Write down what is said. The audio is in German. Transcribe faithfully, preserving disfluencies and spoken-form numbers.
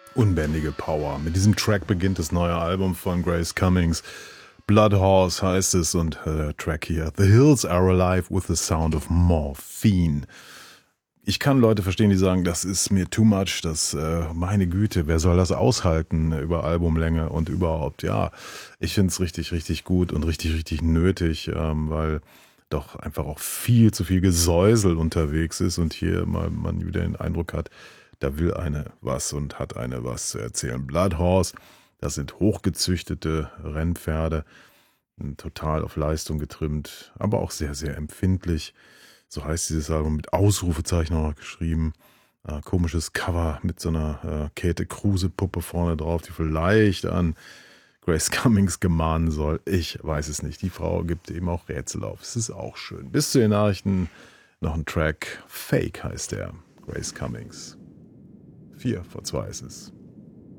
Unbändige Power. Mit diesem Track beginnt das neue Album von Grace Cummings. Blood Horse heißt es und äh, der Track hier. The Hills Are Alive with the Sound of Morphine. Ich kann Leute verstehen, die sagen, das ist mir too much, das, äh, meine Güte, wer soll das aushalten über Albumlänge und überhaupt, ja. Ich finde es richtig, richtig gut und richtig, richtig nötig, ähm, weil doch einfach auch viel zu viel Gesäusel unterwegs ist und hier mal man wieder den Eindruck hat, da will eine was und hat eine was zu erzählen. Blood Horse, das sind hochgezüchtete Rennpferde, total auf Leistung getrimmt, aber auch sehr, sehr empfindlich. So heißt dieses Album, mit Ausrufezeichen auch noch geschrieben. Äh, komisches Cover mit so einer äh, Käthe Kruse-Puppe vorne drauf, die vielleicht an Grace Cummings gemahnen soll. Ich weiß es nicht. Die Frau gibt eben auch Rätsel auf. Es ist auch schön. Bis zu den Nachrichten noch ein Track. Fake heißt der. Grace Cummings. Vier vor zwei ist es.